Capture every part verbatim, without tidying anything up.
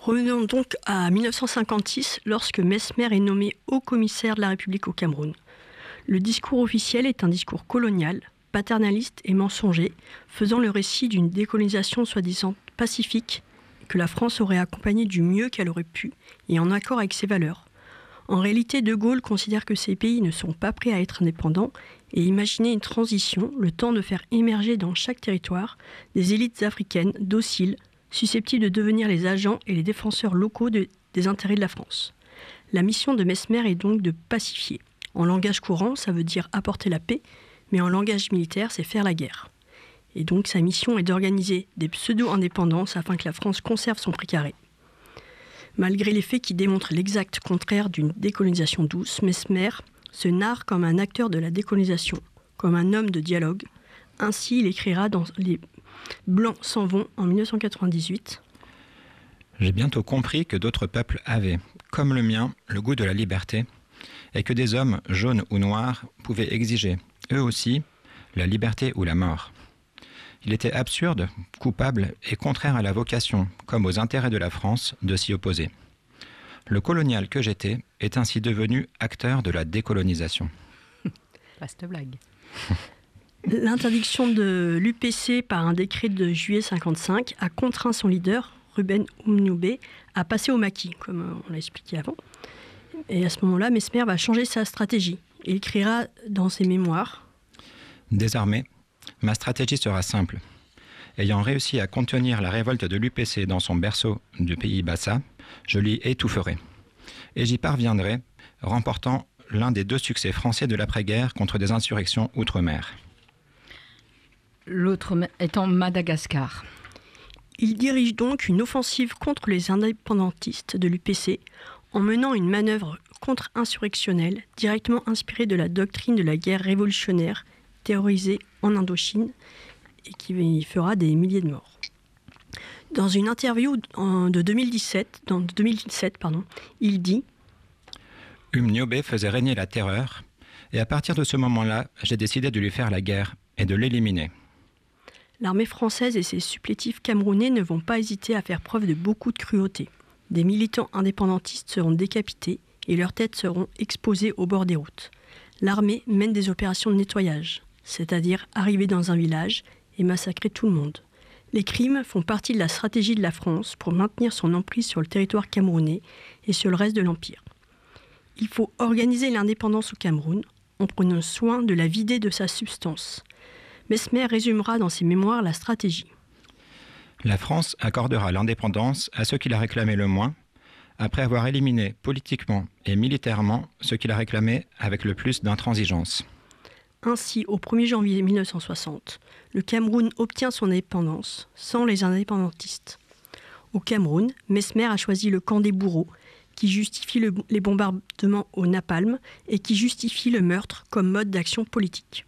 Revenons donc à dix-neuf cent cinquante-six, lorsque Mesmer est nommé haut commissaire de la République au Cameroun. Le discours officiel est un discours colonial, paternaliste et mensonger, faisant le récit d'une décolonisation soi-disant pacifique que la France aurait accompagnée du mieux qu'elle aurait pu et en accord avec ses valeurs. En réalité, De Gaulle considère que ces pays ne sont pas prêts à être indépendants et imaginer une transition, le temps de faire émerger dans chaque territoire des élites africaines dociles, susceptibles de devenir les agents et les défenseurs locaux de, des intérêts de la France. La mission de Mesmer est donc de pacifier. En langage courant, ça veut dire apporter la paix, mais en langage militaire, c'est faire la guerre. Et donc sa mission est d'organiser des pseudo-indépendances afin que la France conserve son prix carré. Malgré les faits qui démontrent l'exact contraire d'une décolonisation douce, Mesmer se narre comme un acteur de la décolonisation, comme un homme de dialogue. Ainsi, il écrira dans Les Blancs s'en vont en dix-neuf cent quatre-vingt-dix-huit. J'ai bientôt compris que d'autres peuples avaient, comme le mien, le goût de la liberté, et que des hommes, jaunes ou noirs, pouvaient exiger, eux aussi, la liberté ou la mort. Il était absurde, coupable et contraire à la vocation, comme aux intérêts de la France, de s'y opposer. Le colonial que j'étais est ainsi devenu acteur de la décolonisation. Vaste blague. L'interdiction de l'U P C par un décret de juillet cinquante-cinq a contraint son leader, Ruben Umniobe, à passer au maquis, comme on l'a expliqué avant. Et à ce moment-là, Mesmer va changer sa stratégie. Il écrira dans ses mémoires « Désarmé, ma stratégie sera simple. Ayant réussi à contenir la révolte de l'U P C dans son berceau du pays Bassa, je l'y étoufferai. Et j'y parviendrai, remportant l'un des deux succès français de l'après-guerre contre des insurrections outre-mer. » L'autre étant Madagascar. Il dirige donc une offensive contre les indépendantistes de l'U P C en menant une manœuvre contre-insurrectionnelle directement inspirée de la doctrine de la guerre révolutionnaire terrorisée en Indochine et qui fera des milliers de morts. Dans une interview de deux mille dix-sept, dans deux mille dix-sept pardon, il dit « Umniobe faisait régner la terreur et à partir de ce moment-là, j'ai décidé de lui faire la guerre et de l'éliminer. » L'armée française et ses supplétifs camerounais ne vont pas hésiter à faire preuve de beaucoup de cruauté. Des militants indépendantistes seront décapités et leurs têtes seront exposées au bord des routes. L'armée mène des opérations de nettoyage, c'est-à-dire arriver dans un village et massacrer tout le monde. Les crimes font partie de la stratégie de la France pour maintenir son emprise sur le territoire camerounais et sur le reste de l'Empire. Il faut organiser l'indépendance au Cameroun en prenant soin de la vider de sa substance. Mesmer résumera dans ses mémoires la stratégie. La France accordera l'indépendance à ceux qui la réclamaient le moins, après avoir éliminé politiquement et militairement ceux qui la réclamaient avec le plus d'intransigeance. Ainsi, au premier janvier mille neuf cent soixante, le Cameroun obtient son indépendance sans les indépendantistes. Au Cameroun, Mesmer a choisi le camp des bourreaux, qui justifie le, les bombardements au napalm et qui justifie le meurtre comme mode d'action politique.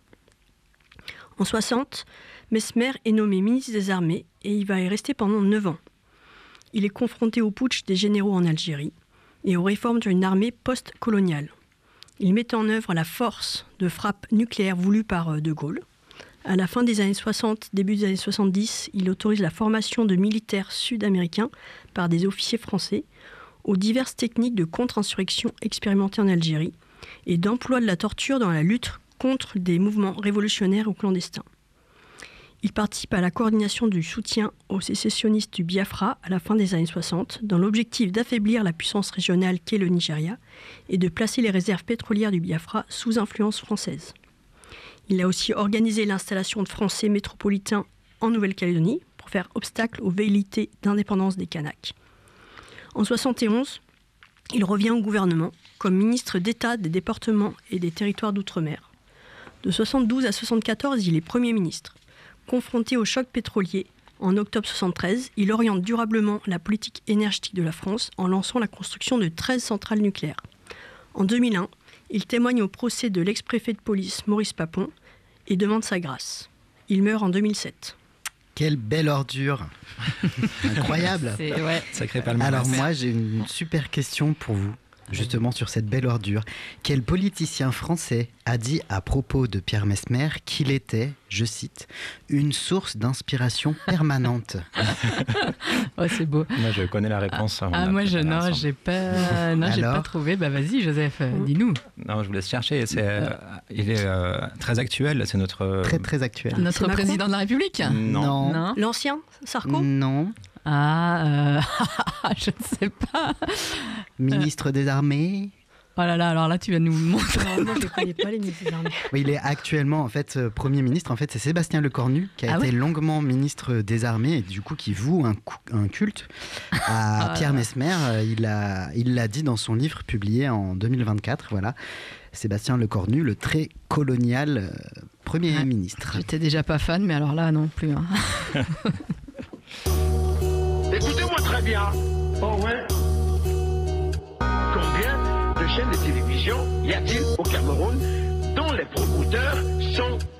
En soixante, Mesmer est nommé ministre des Armées et il va y rester pendant neuf ans. Il est confronté au putsch des généraux en Algérie et aux réformes d'une armée post-coloniale. Il met en œuvre la force de frappe nucléaire voulue par De Gaulle. À la fin des années soixante, début des années soixante-dix, il autorise la formation de militaires sud-américains par des officiers français aux diverses techniques de contre-insurrection expérimentées en Algérie et d'emploi de la torture dans la lutte contre des mouvements révolutionnaires ou clandestins. Il participe à la coordination du soutien aux sécessionnistes du Biafra à la fin des années soixante, dans l'objectif d'affaiblir la puissance régionale qu'est le Nigeria et de placer les réserves pétrolières du Biafra sous influence française. Il a aussi organisé l'installation de Français métropolitains en Nouvelle-Calédonie pour faire obstacle aux velléités d'indépendance des Kanaks. En soixante et onze, il revient au gouvernement comme ministre d'État des départements et des territoires d'outre-mer. De soixante-douze à soixante-quatorze, il est Premier ministre. Confronté au choc pétrolier, en octobre soixante-treize, il oriente durablement la politique énergétique de la France en lançant la construction de treize centrales nucléaires. En deux mille un, il témoigne au procès de l'ex-préfet de police Maurice Papon et demande sa grâce. Il meurt en deux mille sept. Quelle belle ordure. Incroyable. C'est, ouais. Sacré palmarès. Alors moi, j'ai une super question pour vous, justement sur cette belle ordure. Quel politicien français a dit à propos de Pierre Mesmer qu'il était, je cite, une source d'inspiration permanente? Oh, c'est beau. Moi, je connais la réponse. on Ah, a moi, je, préparé non, ensemble. j'ai pas, non, j'ai Alors pas trouvé. Bah, vas-y, Joseph, euh, dis-nous. Non, je vous laisse chercher. C'est, euh, il est euh, très actuel. C'est notre. euh, Très très actuel. Notre Macron président de la République. Non. Non. L'ancien Sarko Non. Ah, euh, je ne sais pas. Ministre des Armées. Oh là là, alors là, tu vas nous montrer. Non, moi, je ne connais pas les ministres des Armées. Oui, il est actuellement en fait euh, Premier ministre. En fait, c'est Sébastien Lecornu qui a Ah été ouais longuement ministre des Armées et du coup qui voue un, cou- un culte à Ah Pierre là là. Messmer. Euh, Il a, il l'a dit dans son livre publié en deux mille vingt-quatre. Voilà, Sébastien Lecornu, le très colonial euh, Premier Ouais. ministre. J'étais déjà pas fan, mais alors là, non plus. hein. Écoutez-moi très bien. Oh ouais. Combien de chaînes de télévision y a-t-il au Cameroun dont les promoteurs sont